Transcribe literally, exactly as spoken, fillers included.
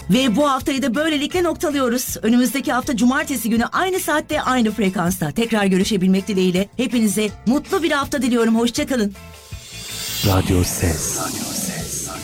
Ve bu haftayı da böylelikle noktalıyoruz. Önümüzdeki hafta cumartesi günü aynı saatte aynı frekansta tekrar görüşebilmek dileğiyle hepinize mutlu bir hafta diliyorum. Hoşça kalın. Radyo Ses.